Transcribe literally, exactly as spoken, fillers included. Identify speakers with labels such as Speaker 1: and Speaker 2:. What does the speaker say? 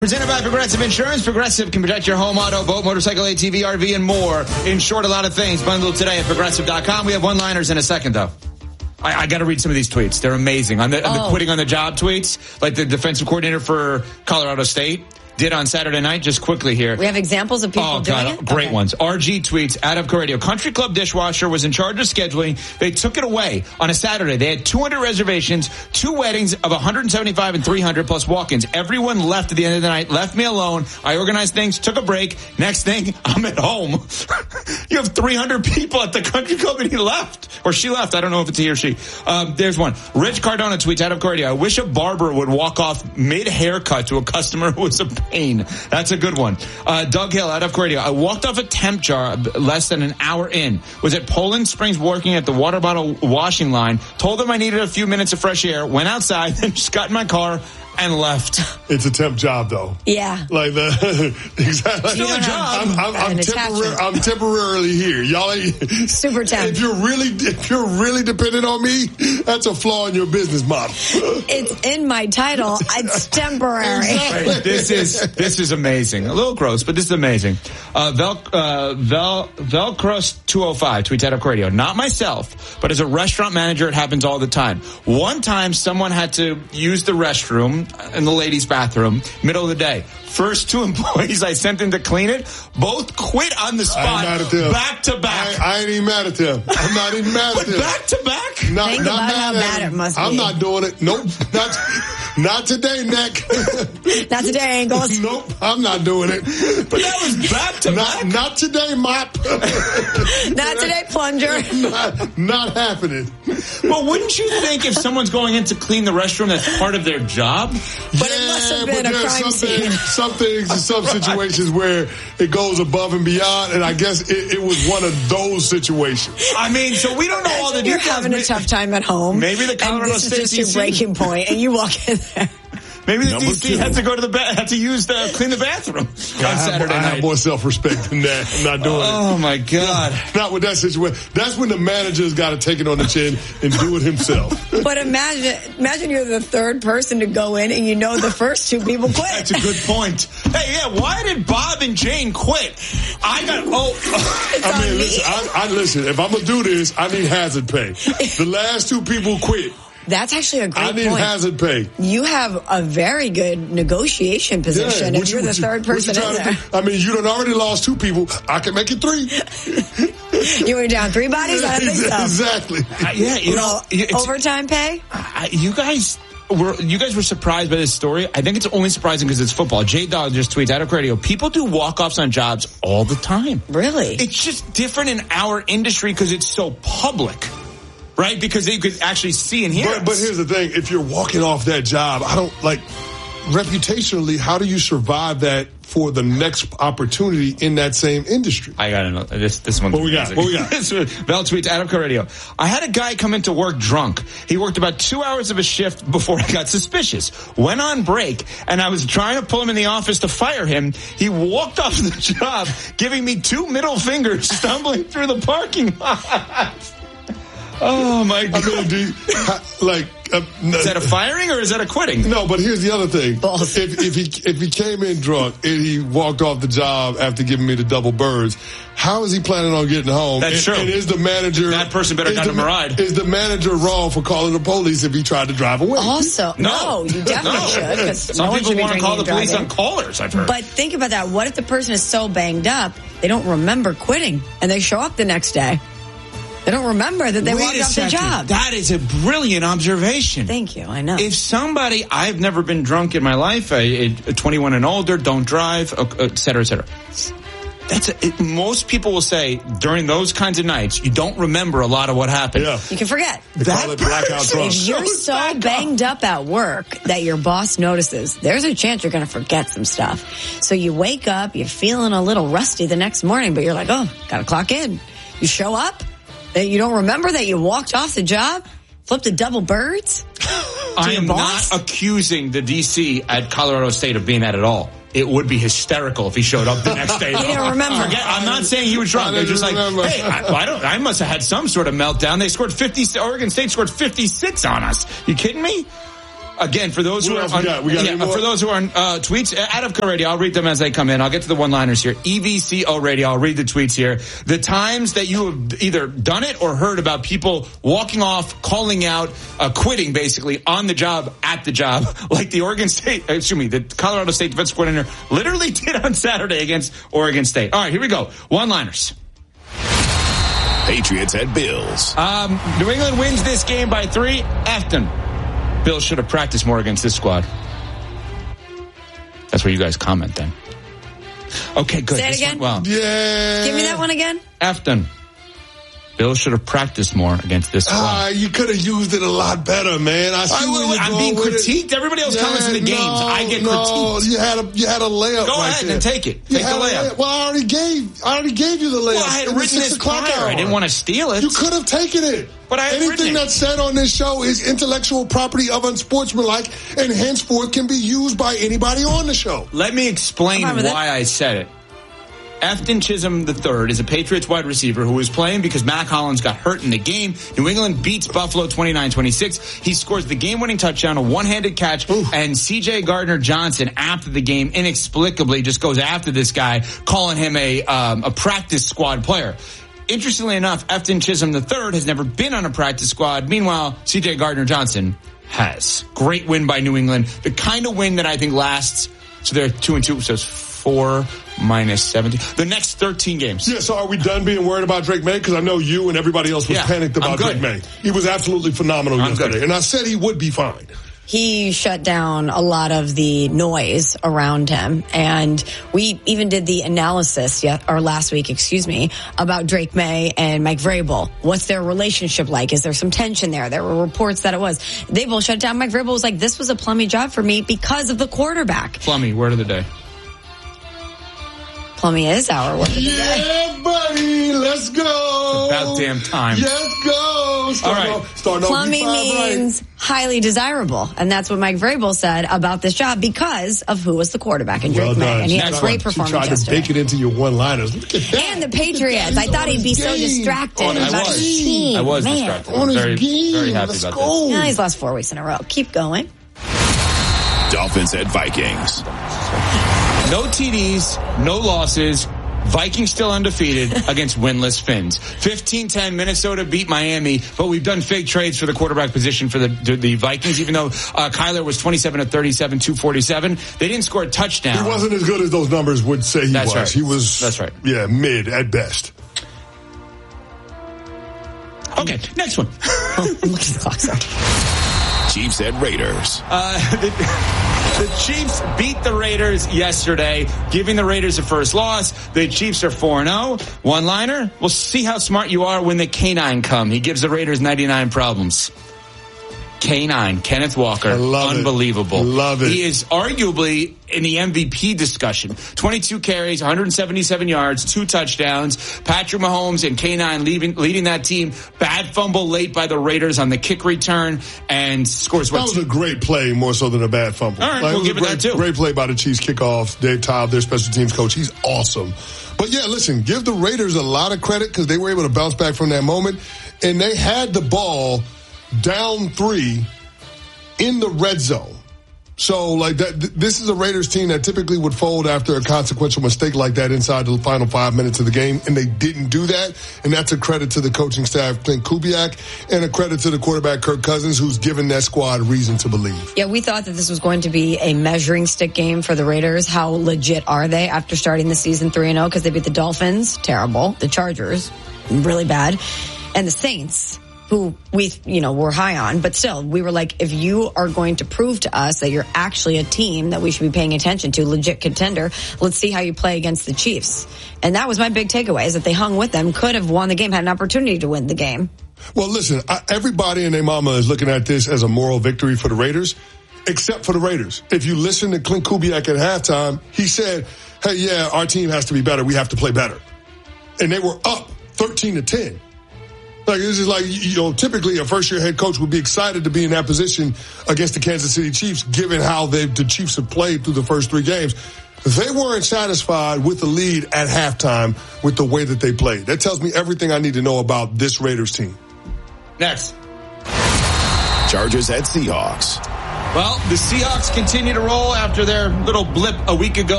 Speaker 1: Presented by Progressive Insurance. Progressive can protect your home, auto, boat, motorcycle, A T V, R V, and more. In short, a lot of things. Bundled today at Progressive dot com. We have one-liners in a second, though. I, I got to read some of these tweets. They're amazing. On the, oh. on the quitting on the job tweets, like the defensive coordinator for Colorado State did on Saturday night. Just quickly here.
Speaker 2: We have examples of people
Speaker 1: oh,
Speaker 2: doing
Speaker 1: God,
Speaker 2: it?
Speaker 1: Great
Speaker 2: okay.
Speaker 1: ones. R G tweets, Out of Radio. Country Club dishwasher was in charge of scheduling. They took it away on a Saturday. They had two hundred reservations, two weddings of one hundred seventy-five and three hundred plus walk-ins. Everyone left at the end of the night, left me alone. I organized things, took a break. Next thing, I'm at home. You have three hundred people at the country club and he left. Or she left. I don't know if it's he or she. Um, there's one. Rich Cardona tweets, Out of Radio. I wish a barber would walk off mid-haircut to a customer who was a pain. That's a good one. Uh, Doug Hill, Out of Radio. I walked off a temp job less than an hour in. Was at Poland Springs working at the water bottle washing line. Told them I needed a few minutes of fresh air. Went outside and just got in my car and left.
Speaker 3: It's a temp job, though.
Speaker 2: Yeah.
Speaker 3: Like the exactly.
Speaker 2: You don't have
Speaker 3: I'm, I'm, I'm, temporary, I'm temporarily here, y'all. Ain't,
Speaker 2: Super temp.
Speaker 3: If you're really, if you're really dependent on me, that's a flaw in your business model.
Speaker 2: It's in my title. It's temporary.
Speaker 3: Exactly.
Speaker 1: Right, this is this is amazing. A little gross, but this is amazing. Uh, Vel, uh, Vel, Velcross two oh five tweets Out of Radio. Not myself, but as a restaurant manager, it happens all the time. One time, someone had to use the restroom in the ladies' bathroom, middle of the day. First two employees I sent in to clean it, both quit on the spot, back to back.
Speaker 3: I, I ain't even mad at them. I'm not even mad at them.
Speaker 1: Back to back?
Speaker 3: Not,
Speaker 2: Think
Speaker 3: not
Speaker 2: about
Speaker 3: mad
Speaker 2: how
Speaker 3: at
Speaker 2: bad
Speaker 3: them.
Speaker 2: it must
Speaker 3: I'm
Speaker 2: be.
Speaker 3: not doing it. Nope. Not, not today, Nick.
Speaker 2: Not today, Angles.
Speaker 3: Nope. I'm not doing it.
Speaker 1: But that was back to
Speaker 3: not,
Speaker 1: back?
Speaker 3: Not today, Mop.
Speaker 2: Not today, Plunger.
Speaker 3: Not, not happening.
Speaker 1: Well, wouldn't you think if someone's going in to clean the restroom, that's part of their job?
Speaker 2: But
Speaker 3: yeah,
Speaker 2: it must have been
Speaker 3: but
Speaker 2: a
Speaker 3: there's
Speaker 2: crime
Speaker 3: some
Speaker 2: scene.
Speaker 3: things, some things, some situations where it goes above and beyond, and I guess it, it was one of those situations.
Speaker 1: I mean, so we don't know all the
Speaker 2: You're
Speaker 1: details.
Speaker 2: having a tough time at home.
Speaker 1: Maybe the Colorado
Speaker 2: and this
Speaker 1: State
Speaker 2: is just your
Speaker 1: D C
Speaker 2: breaking point, and you walk in there.
Speaker 1: Maybe the
Speaker 3: Number
Speaker 1: D C
Speaker 3: two.
Speaker 1: had to go to the ba- had to use the clean the bathroom on
Speaker 3: I have,
Speaker 1: Saturday
Speaker 3: I
Speaker 1: night.
Speaker 3: have more self-respect than that. I'm not doing
Speaker 1: Oh
Speaker 3: it.
Speaker 1: my God!
Speaker 3: Not with that situation. That's when the manager's got to take it on the chin and do it himself.
Speaker 2: But imagine, imagine you're the third person to go in, and you know the first two people quit.
Speaker 1: That's a good point. Hey, yeah, why did Bob and Jane quit? I got oh.
Speaker 2: It's
Speaker 3: I
Speaker 2: on
Speaker 3: mean,
Speaker 2: me.
Speaker 3: listen. I, I listen. If I'm gonna do this, I need hazard pay. The last two people quit.
Speaker 2: That's actually a great
Speaker 3: I need
Speaker 2: point.
Speaker 3: hazard pay.
Speaker 2: You have a very good negotiation position
Speaker 3: Yeah,
Speaker 2: if
Speaker 3: what
Speaker 2: you're
Speaker 3: you-
Speaker 2: the
Speaker 3: what you-
Speaker 2: third
Speaker 3: what you
Speaker 2: person in
Speaker 3: trying to
Speaker 2: there.
Speaker 3: do? I mean, you done already lost two people. I can make it three.
Speaker 2: You were down three bodies? I don't think so.
Speaker 3: Exactly.
Speaker 1: Uh, yeah, you know,
Speaker 2: Well,
Speaker 1: it's,
Speaker 2: overtime pay?
Speaker 1: uh, you guys. Were, you guys were surprised by this story. I think it's only surprising because it's football. J Dog just tweets Out of Radio. People do walk-offs on jobs all the time.
Speaker 2: Really?
Speaker 1: It's just different in our industry because it's so public, right? Because you could actually see and hear.
Speaker 3: But, but
Speaker 1: us.
Speaker 3: here's the thing. If you're walking off that job, I don't like reputationally, how do you survive that for the next opportunity in that same industry?
Speaker 1: I gotta know this. This one's
Speaker 3: What we got?
Speaker 1: amazing.
Speaker 3: What we got?
Speaker 1: This one- Val tweets Out of Radio. I had a guy come into work drunk. He worked about two hours of a shift before I got suspicious. Went on break, and I was trying to pull him in the office to fire him. He walked off the job, giving me two middle fingers, stumbling through the parking lot. Oh my God!
Speaker 3: I mean, do you, how, like, uh, no,
Speaker 1: Is that a firing or is that a quitting?
Speaker 3: no? But here's the other thing:
Speaker 2: Both.
Speaker 3: if if he if he came in drunk and he walked off the job after giving me the double birds, how is he planning on getting home?
Speaker 1: That's
Speaker 3: and,
Speaker 1: true.
Speaker 3: And is the manager
Speaker 1: That person better
Speaker 3: is
Speaker 1: got
Speaker 3: the
Speaker 1: him a ride.
Speaker 3: Is the manager wrong for calling the police if he tried to drive away?
Speaker 2: Also, no, you definitely
Speaker 1: No.
Speaker 2: should. Because
Speaker 1: Some
Speaker 2: no one
Speaker 1: people
Speaker 2: should be
Speaker 1: want to call the
Speaker 2: drinking and
Speaker 1: police on
Speaker 2: driving.
Speaker 1: callers, I've heard.
Speaker 2: But think about that. What if the person is so banged up, they don't remember quitting, and they show up the next day? They don't remember that they
Speaker 1: Wait
Speaker 2: walked
Speaker 1: a
Speaker 2: off the
Speaker 1: second.
Speaker 2: job.
Speaker 1: That is a brilliant observation.
Speaker 2: Thank you. I know.
Speaker 1: If somebody, I've never been drunk in my life, I, I, twenty-one and older, don't drive, et cetera, et cetera. That's a, it, most people will say during those kinds of nights, you don't remember a lot of what happened.
Speaker 3: Yeah.
Speaker 2: You can forget.
Speaker 3: They call it blackout drunk.
Speaker 2: If you're
Speaker 1: Shows
Speaker 2: so
Speaker 1: back up.
Speaker 2: banged up at work that your boss notices, there's a chance you're going to forget some stuff. So you wake up, you're feeling a little rusty the next morning, but you're like, oh, got to clock in. You show up, that you don't remember that you walked off the job, flipped a double birds.
Speaker 1: I
Speaker 2: your
Speaker 1: am
Speaker 2: boss?
Speaker 1: not accusing the D C at Colorado State of being that at all. It would be hysterical if he showed up the next day.
Speaker 2: You didn't remember.
Speaker 1: Forget, I'm not saying he was drunk.
Speaker 3: I
Speaker 1: They're just like,
Speaker 3: didn't remember.
Speaker 1: hey, I, I don't. I must have had some sort of meltdown. They scored fifty. Oregon State scored fifty-six on us. You kidding me? again, for those
Speaker 3: What
Speaker 1: who are
Speaker 3: else we
Speaker 1: on,
Speaker 3: got? We got
Speaker 1: yeah,
Speaker 3: any more?
Speaker 1: for those who are on uh, tweets, at Of Co Radio, I'll read them as they come in. I'll get to the one-liners here. E V C O Radio, I'll read the tweets here. The times that you have either done it or heard about people walking off, calling out, uh, quitting basically on the job, at the job, like the Oregon State, excuse me, the Colorado State defensive coordinator literally did on Saturday against Oregon State. All right, here we go. One-liners.
Speaker 4: Patriots at Bills.
Speaker 1: Um, New England wins this game by three. Afton. Bills should have practiced more against this squad. That's where you guys comment then. Okay, good.
Speaker 2: Say it
Speaker 1: This
Speaker 2: again.
Speaker 1: One, well,
Speaker 3: Yeah.
Speaker 2: Give me that one again.
Speaker 1: Afton. Bills should have practiced more against this squad.
Speaker 3: Ah, you could have used it a lot better, man. I see
Speaker 1: I,
Speaker 3: where you're
Speaker 1: I'm
Speaker 3: going
Speaker 1: being
Speaker 3: with
Speaker 1: critiqued.
Speaker 3: It.
Speaker 1: Everybody else
Speaker 3: Yeah,
Speaker 1: comments in the games.
Speaker 3: no,
Speaker 1: I get
Speaker 3: no,
Speaker 1: critiqued.
Speaker 3: You had a you had a layup.
Speaker 1: Go
Speaker 3: right
Speaker 1: ahead
Speaker 3: there.
Speaker 1: and take it.
Speaker 3: You
Speaker 1: Take
Speaker 3: had
Speaker 1: the
Speaker 3: a
Speaker 1: layup.
Speaker 3: Well, I already gave I already gave you the layup.
Speaker 1: Well, I had
Speaker 3: in the
Speaker 1: written
Speaker 3: six
Speaker 1: this
Speaker 3: o'clock
Speaker 1: prior.
Speaker 3: hour.
Speaker 1: I didn't want to steal it.
Speaker 3: You could have taken it.
Speaker 1: But I had written
Speaker 3: Anything
Speaker 1: it.
Speaker 3: that's said on this show is intellectual property of unsportsmanlike and henceforth can be used by anybody on the show.
Speaker 1: Let me explain
Speaker 2: I'm fine
Speaker 1: why
Speaker 2: with it.
Speaker 1: I said it. Afton Chisholm the third is a Patriots wide receiver who is playing because Mac Hollins got hurt in the game. New England beats Buffalo twenty-nine twenty-six. He scores the game-winning touchdown, a one-handed catch, Ooh. and C J Gardner-Johnson, after the game, inexplicably just goes after this guy, calling him a um, a practice squad player. Interestingly enough, Afton Chisholm the third has never been on a practice squad. Meanwhile, C J Gardner-Johnson has. Great win by New England. The kind of win that I think lasts. So they're two and two, so it's four minus seventeen. The next thirteen games.
Speaker 3: Yeah, so are we done being worried about Drake May? Because I know you and everybody else was
Speaker 1: Yeah,
Speaker 3: panicked about
Speaker 1: I'm good.
Speaker 3: Drake May. He was absolutely phenomenal
Speaker 1: I'm
Speaker 3: yesterday.
Speaker 1: good.
Speaker 3: And I said he would be fine.
Speaker 2: He shut down a lot of the noise around him. And we even did the analysis yet, or last week, excuse me, about Drake May and Mike Vrabel. What's their relationship like? Is there some tension there? There were reports that it was. They both shut down. Mike Vrabel was like, this was a plummy job for me because of the quarterback.
Speaker 1: Plummy, word of the day.
Speaker 2: Plummy is our word of the day.
Speaker 3: Yeah, buddy, let's go.
Speaker 1: About damn time.
Speaker 3: Let's go. Start
Speaker 1: All right.
Speaker 3: off, start off
Speaker 2: Plummy
Speaker 3: week five
Speaker 2: means
Speaker 3: right.
Speaker 2: highly desirable. And that's what Mike Vrabel said about this job because of who was the quarterback and Drake
Speaker 3: Well
Speaker 2: May.
Speaker 3: done.
Speaker 2: And he had
Speaker 1: Next
Speaker 2: a great
Speaker 1: one.
Speaker 3: She
Speaker 2: performance
Speaker 3: tried to
Speaker 2: yesterday.
Speaker 3: bake it into your one-liners. Look at that.
Speaker 2: And the
Speaker 3: Look at that.
Speaker 2: Patriots. I
Speaker 3: He's
Speaker 2: thought
Speaker 3: on
Speaker 2: he'd be
Speaker 3: his
Speaker 2: so
Speaker 3: game.
Speaker 2: distracted
Speaker 1: On his
Speaker 2: about
Speaker 1: game.
Speaker 2: his team.
Speaker 1: I was
Speaker 2: Man.
Speaker 1: distracted.
Speaker 3: On his
Speaker 1: very,
Speaker 3: game.
Speaker 1: very happy
Speaker 3: Let's
Speaker 1: about
Speaker 3: go.
Speaker 2: Yeah, he's lost four weeks in a row. Keep going.
Speaker 4: Dolphins at Vikings.
Speaker 1: this. No T Ds, no losses. Vikings still undefeated against winless Finns. fifteen ten, Minnesota beat Miami, but we've done fake trades for the quarterback position for the the, the Vikings, even though uh, Kyler was twenty-seven of thirty-seven, two forty-seven. They didn't score a touchdown.
Speaker 3: He wasn't as good as those numbers would say he
Speaker 1: That's
Speaker 3: was.
Speaker 1: right.
Speaker 3: He was,
Speaker 1: That's right.
Speaker 3: yeah, mid at best.
Speaker 1: Okay, next one.
Speaker 2: I'm looking at the clock, sorry.
Speaker 4: Chiefs at Raiders.
Speaker 1: Uh, the, the Chiefs beat the Raiders yesterday, giving the Raiders a first loss. The Chiefs are four and oh. One-liner, we'll see how smart you are when the canine come. He gives the Raiders ninety-nine problems. K nine, Kenneth Walker,
Speaker 3: I love it.
Speaker 1: unbelievable.
Speaker 3: Love it.
Speaker 1: He is arguably in the M V P discussion. twenty-two carries, one hundred seventy-seven yards, two touchdowns. Patrick Mahomes and K nine leading, leading that team. Bad fumble late by the Raiders on the kick return and scores what?
Speaker 3: That was a great play, more so than a bad fumble.
Speaker 1: All right,
Speaker 3: Like,
Speaker 1: we'll
Speaker 3: was
Speaker 1: give
Speaker 3: a
Speaker 1: it
Speaker 3: great,
Speaker 1: that too.
Speaker 3: Great play by the Chiefs kickoff. Dave Toub, their special teams coach. He's awesome. But yeah, listen, give the Raiders a lot of credit because they were able to bounce back from that moment. And they had the ball down three in the red zone. So, like that, th- this is a Raiders team that typically would fold after a consequential mistake like that inside the final five minutes of the game, and they didn't do that. And that's a credit to the coaching staff, Clint Kubiak, and a credit to the quarterback, Kirk Cousins, who's given that squad reason to believe.
Speaker 2: Yeah, we thought that this was going to be a measuring stick game for the Raiders. How legit are they after starting the season three and oh? Because they beat the Dolphins, terrible. The Chargers, really bad. And the Saints, who we, you know, were high on, but still, we were like, if you are going to prove to us that you're actually a team that we should be paying attention to, legit contender, let's see how you play against the Chiefs. And that was my big takeaway, is that they hung with them, could have won the game, had an opportunity to win the game.
Speaker 3: Well, listen, I, everybody and their mama is looking at this as a moral victory for the Raiders, except for the Raiders. If you listen to Clint Kubiak at halftime, he said, hey, yeah, our team has to be better. We have to play better. And they were up thirteen to ten. Like, this is like, you know, typically a first-year head coach would be excited to be in that position against the Kansas City Chiefs, given how they, the Chiefs have played through the first three games. They weren't satisfied with the lead at halftime with the way that they played. That tells me everything I need to know about this Raiders team.
Speaker 1: Next.
Speaker 4: Chargers at Seahawks.
Speaker 1: Well, the Seahawks continue to roll after their little blip a week ago.